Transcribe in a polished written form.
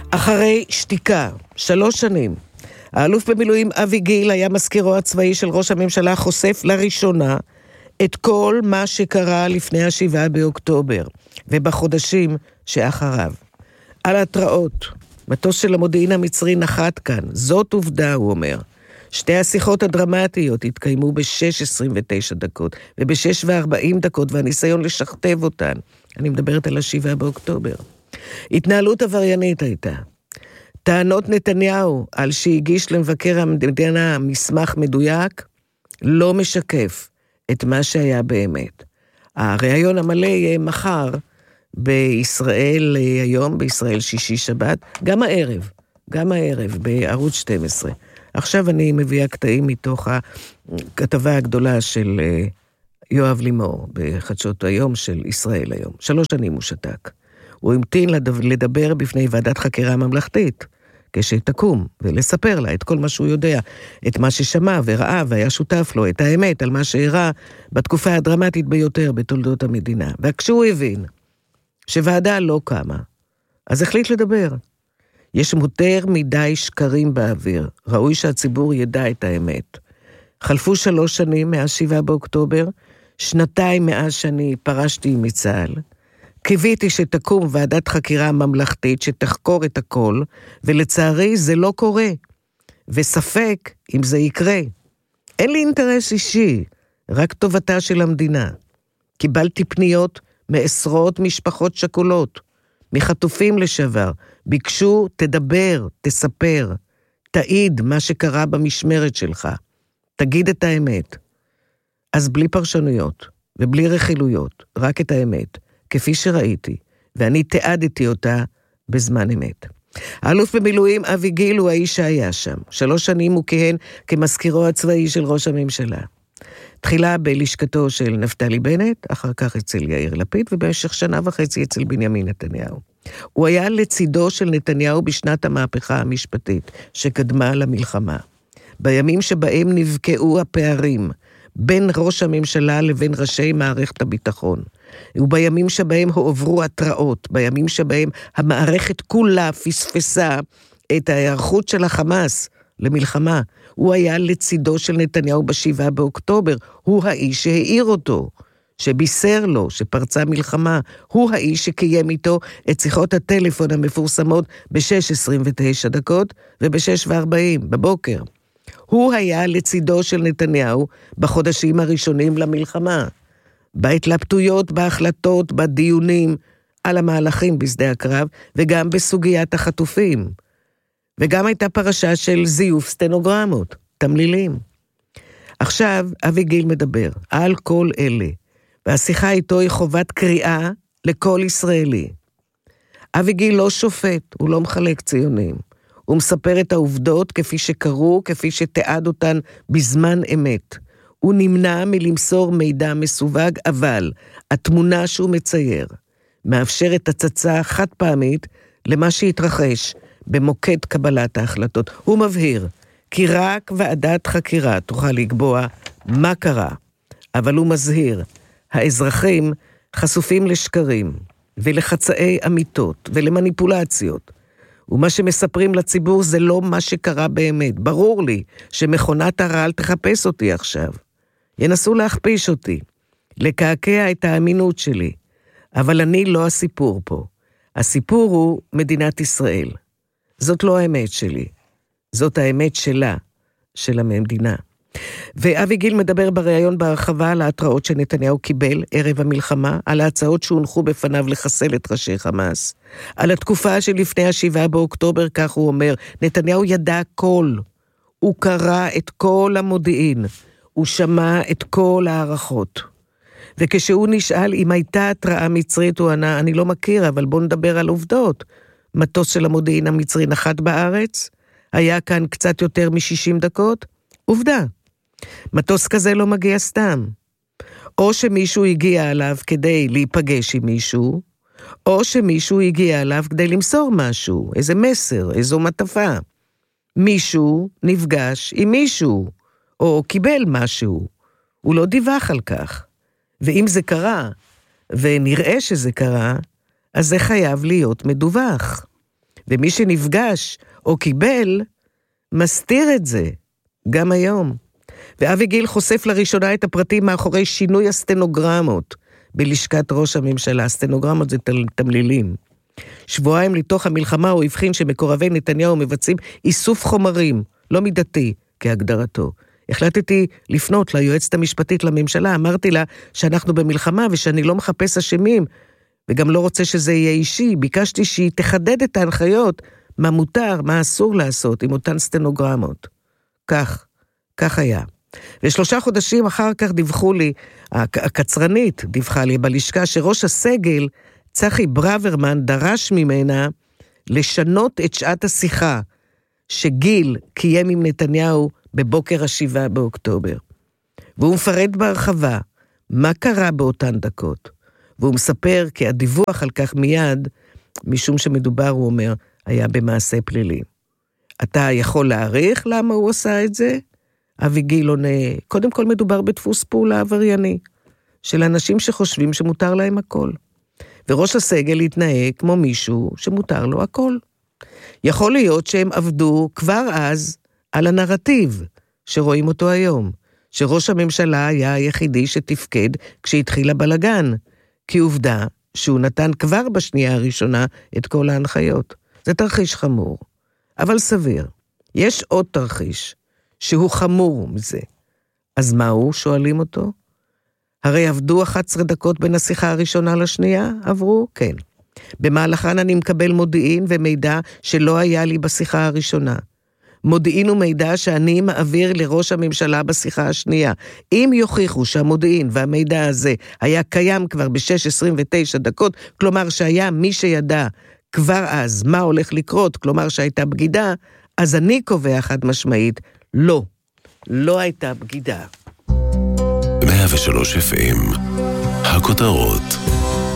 אחרי שתיקה, 3 שנים, האלוף במילואים אבי גיל היה מזכירו הצבאי של ראש הממשלה, חושף לראשונה את כל מה שקרה לפני 7 באוקטובר, ובחודשים שאחריו. על התראות, מטוס של המודיעין המצרי נחת כאן, זאת עובדה, הוא אומר. 2 השיחות הדרמטיות התקיימו ב-6:29 דקות, וב-6:40 דקות, והניסיון לשכתב אותן. אני מדברת על 7 באוקטובר. התנהלות עבריינית הייתה. טענות נתניהו על שהגיש למבקר המדינה מסמך מדויק, לא משקף את מה שהיה באמת. הרעיון המלא יהיה מחר בישראל היום, בישראל שישי שבת, גם הערב בערוץ 12. עכשיו אני מביאה קטעים מתוך הכתבה הגדולה של יואב לימור בחדשות היום של ישראל היום. 3 שנים הוא שתק. הוא המתין לדבר בפני ועדת חקירה ממלכתית, כשתקום, ולספר לה את כל מה שהוא יודע, את מה ששמע וראה והיה שותף לו, את האמת על מה שהראה בתקופה הדרמטית ביותר בתולדות המדינה. וכשהוא הבין שוועדה לא קמה, אז החליט לדבר. יש יותר מדי שקרים באוויר, ראוי שהציבור ידע את האמת. חלפו 3 שנים מאז 7 באוקטובר, 2 מאז שאני פרשתי מצה"ל, קיוויתי שתקום ועדת חקירה ממלכתית שתחקור את הכל, ולצערי זה לא קורה, וספק אם זה יקרה. אין לי אינטרס אישי, רק טובתה של המדינה. קיבלתי פניות מעשרות משפחות שכולות, מחטופים לשעבר, ביקשו תדבר, תספר, תעיד מה שקרה במשמרת שלך, תגיד את האמת. אז בלי פרשנויות ובלי רכילויות, רק את האמת. כפי שראיתי, ואני תיעדתי אותה בזמן אמת. האלוף במילואים אבי גיל הוא האיש שהיה שם. 3 שנים הוא כהן כמזכירו הצבאי של ראש הממשלה. תחילה בלשכתו של נפתלי בנט, אחר כך אצל יאיר לפיד, ובמשך 1.5 שנה אצל בנימין נתניהו. הוא היה לצידו של נתניהו בשנת המהפכה המשפטית, שקדמה למלחמה. בימים שבהם נבקעו הפערים, בין ראש הממשלה לבין ראשי מערכת הביטחון. ובימים שבהם הועברו התראות, בימים שבהם המערכת כולה פספסה את ההיערכות של החמאס למלחמה, הוא היה לצידו של נתניהו ב7 באוקטובר, הוא האיש שהעיר אותו, שבישר לו שפרצה מלחמה, הוא האיש שקיים איתו את שיחות הטלפון המפורסמות ב6:29 דקות וב6:40 בבוקר. הוא היה לצידו של נתניהו בחודשים הראשונים למלחמה, בהתלבטויות, בהחלטות, בדיונים על המהלכים בשדה הקרב, וגם בסוגיית החטופים. וגם הייתה פרשה של זיוף סטנוגרמות, תמלילים. עכשיו אבי גיל מדבר על כל אלה, והשיחה איתו היא חובת קריאה לכל ישראלי. אבי גיל לא שופט, הוא לא מחלק ציונים. הוא מספר את העובדות כפי שקרו, כפי שתיעד אותן בזמן אמת. הוא נמנע מלמסור מידע מסווג, אבל התמונה שהוא מצייר מאפשרת הצצה חד פעמית למה שהתרחש במוקד קבלת ההחלטות. הוא מבהיר כי רק ועדת חקירה תוכל לקבוע מה קרה, אבל הוא מזהיר, האזרחים חשופים לשקרים ולחצאי אמיתות ולמניפולציות, ומה שמספרים לציבור זה לא מה שקרה באמת. ברור לי שמכונת הרעל תחפש אותי עכשיו. ינסו להכפיש אותי, לקעקע את האמינות שלי, אבל אני לא הסיפור פה. הסיפור הוא מדינת ישראל. זאת לא האמת שלי, זאת האמת שלה, של המדינה. ואבי גיל מדבר בריאיון בהרחבה על ההתראות שנתניהו קיבל ערב המלחמה, על ההצעות שהונחו בפניו לחסל את ראשי חמאס, על התקופה שלפני 7 באוקטובר, כך הוא אומר, נתניהו ידע הכל, הוא קרא את כל המודיעין, הוא שמע את כל הערכות. וכשהוא נשאל אם הייתה התראה מצרית, הוא ענה, אני לא מכיר, אבל בוא נדבר על עובדות. מטוס של המודיעין המצרי נחת בארץ, היה כאן קצת יותר מ-60 דקות, עובדה. מטוס כזה לא מגיע סתם. או שמישהו הגיע עליו כדי להיפגש עם מישהו, או שמישהו הגיע עליו כדי למסור משהו, איזה מסר, איזו מטפה. מישהו נפגש עם מישהו, או קיבל משהו. הוא לא דיווח על כך. ואם זה קרה, ונראה שזה קרה, אז זה חייב להיות מדווח. ומי שנפגש או קיבל, מסתיר את זה, גם היום. ואביגיל חושף לראשונה את הפרטים מאחורי שינוי הסטנוגרמות בלשכת ראש הממשלה. הסטנוגרמות זה תמלילים. שבועיים לתוך המלחמה הוא הבחין שמקורבי נתניהו מבצעים איסוף חומרים, לא מידתי כהגדרתו. החלטתי לפנות ליועצת המשפטית לממשלה, אמרתי לה שאנחנו במלחמה ושאני לא מחפש אשמים, וגם לא רוצה שזה יהיה אישי. ביקשתי שהיא תחדד את ההנחיות, מה מותר, מה אסור לעשות עם אותן סטנוגרמות. כך היה. ו3 חודשים אחר כך דיווחו לי, הקצרנית דיווחה לי בלשכה, שראש הסגל, צחי ברוורמן, דרש ממנה לשנות את שעת השיחה שגיל קיים עם נתניהו בבוקר 7 באוקטובר. והוא מפרט בהרחבה מה קרה באותן דקות. והוא מספר כי הדיווח על כך מיד, משום שמדובר, הוא אומר, היה במעשה פלילי. אתה יכול להעריך למה הוא עשה את זה? אביגיל עונה, קודם כל מדובר בדפוס פעולה עברייני, של אנשים שחושבים שמותר להם הכל. וראש הסגל התנהג כמו מישהו שמותר לו הכל. יכול להיות שהם עבדו כבר אז על הנרטיב שרואים אותו היום, שראש הממשלה היה היחידי שתפקד כשהתחיל הבלגן, כי עובדה שהוא נתן כבר בשנייה הראשונה את כל ההנחיות. זה תרחיש חמור, אבל סביר. יש עוד תרחיש שהוא חמור מזה. אז מה הוא? שואלים אותו. הרי עבדו 11 דקות בין השיחה הראשונה לשנייה? עברו? כן. במהלכן אני מקבל מודיעין ומידע שלא היה לי בשיחה הראשונה. מודיעין ומידע שאני מעביר לראש הממשלה בשיחה השנייה. אם יוכיחו שהמודיעין והמידע הזה היה קיים כבר ב-6:29 דקות, כלומר שהיה מי שידע כבר אז מה הולך לקרות, כלומר שהייתה בגידה, אז אני קובע חד משמעית, לא הייתה בגידה. 103 FM, הכותרות.